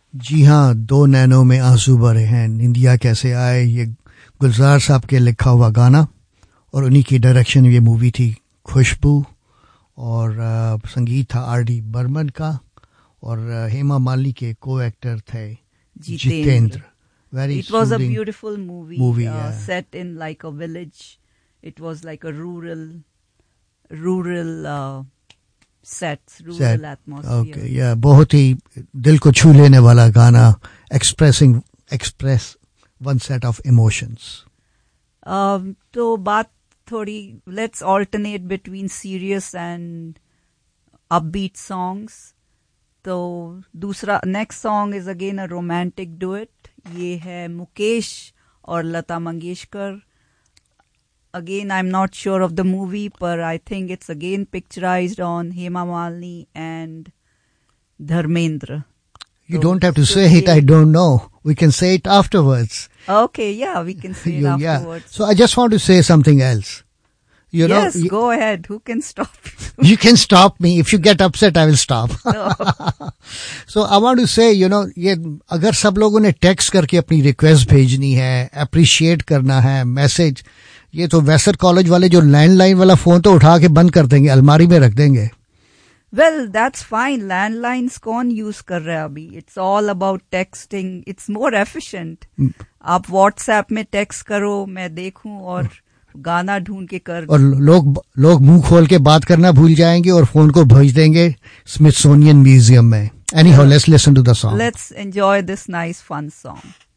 जी हाँ, दो नैनों में आंसू भरे हैं, निंदिया कैसे आए, ये गुलजार साहब के लिखा हुआ गाना और उन्हीं की डायरेक्शन ये मूवी थी खुशबू। और संगीत था आर.डी. बर्मन का और हेमा मालिनी के को एक्टर थे Jitendra. Very it was a beautiful movie yeah. Set in like a village. It was like a rural set atmosphere. Okay, yeah, बहुत ही दिल को छू लेने वाला गाना, express one set of emotions. तो बात थोड़ी, let's alternate between serious and upbeat songs. तो दूसरा next song is again a romantic duet. ये है मुकेश और Lata Mangeshkar. Again, I'm not sure of the movie, but I think it's again picturized on Hema Malini and Dharmendra. You don't have to say it, I don't know. We can say it afterwards. Okay, yeah, we can say it afterwards. So I just want to say something else. Yes, go ahead. Who can stop you? You can stop me. If you get upset, I will stop. No. So I want to say, ये अगर सब लोगों ने text करके अपनी request भेजनी है, appreciate करना है, मैसेज, ये तो वैसर कॉलेज वाले जो लैंडलाइन वाला फोन तो उठा के बंद कर देंगे, अलमारी में रख देंगे. Well, that's fine. Landlines कौन यूज कर रहा है अभी? It's all about texting. It's more efficient. आप WhatsApp में टेक्स्ट करो, मैं देखूं और गाना ढूंढ के कर. और लोग मुंह खोल के बात करना भूल जाएंगे और फोन को भेज देंगे स्मिथसोनियन म्यूजियम में. Anyhow, let's listen to the song. Let's enjoy this nice fun song.